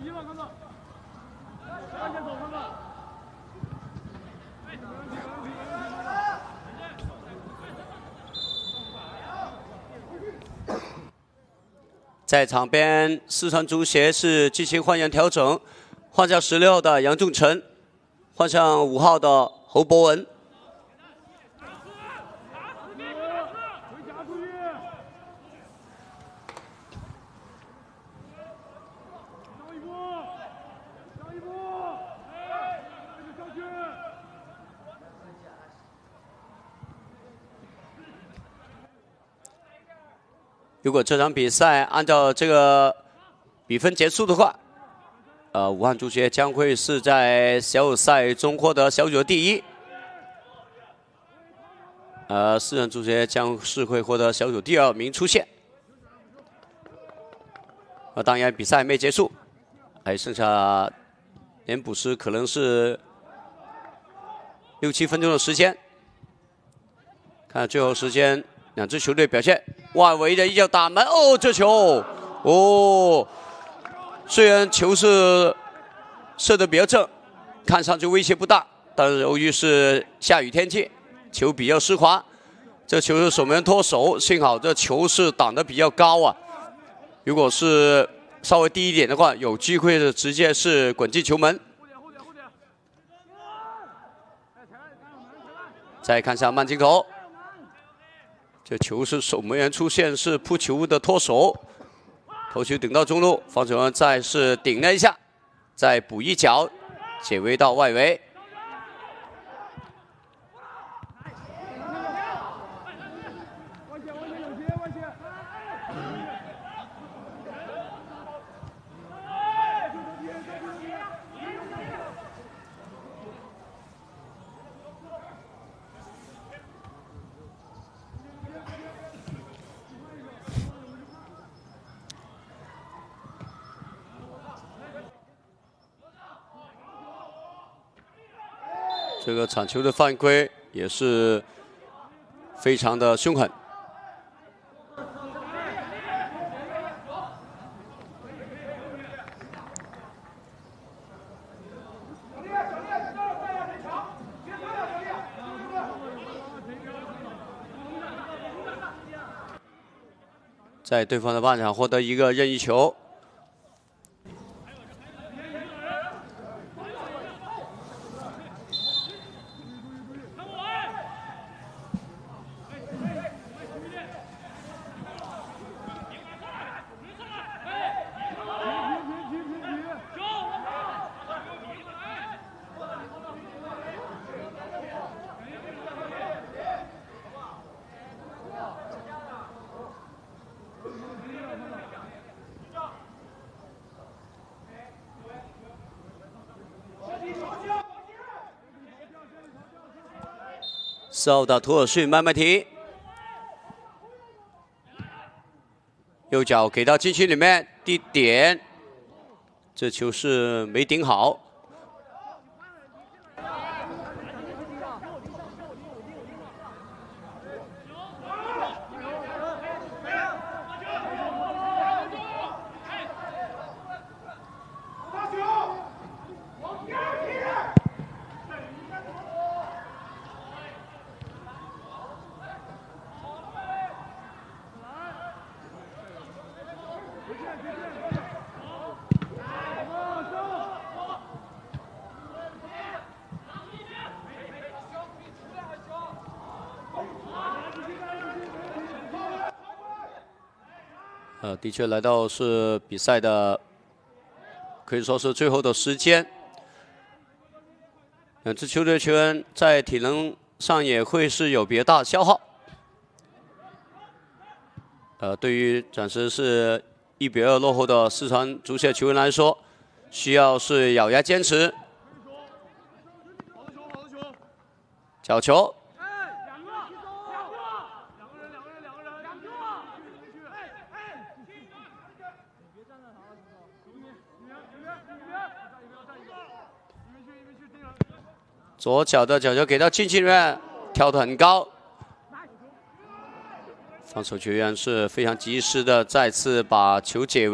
在场边，四川足协是进行换人调整，换下16号的杨仲成，换上5号的侯博文。如果这场比赛按照这个比分结束的话，武汉足协将会是在小组赛中获得小组的第一，四川足协将是会获得小组第2名出线。当然比赛还没结束，还剩下连补时可能是6、7分钟的时间。看最后时间。 两支球队表现，外围的一脚打门哦，这球哦，虽然球是射得比较正，看上去威胁不大，但是由于是下雨天气，球比较湿滑，这球是守门员脱手，幸好这球是挡得比较高啊，如果是稍微低一点的话，有机会是直接是滚进球门。再看下慢镜头。 这球是守门员出现是扑球的脱手，头球顶到中路，防守员再是顶了一下，再补一脚，解围到外围。这个铲球的犯规也是非常的凶狠。在对方的半场获得一个任意球。 4号的图尔逊慢慢踢，右脚给到禁区里面地点，这球是没顶好。的确来到是比赛的，可以说是最后的时间。两支球队球员在体能上也会是有比较大的消耗。对于暂时是1比2落后的四川足协球员来说，需要是咬牙坚持。角球。 左脚的角球给到禁区里面，跳得很高，防守球员是非常及时的再次把球解围。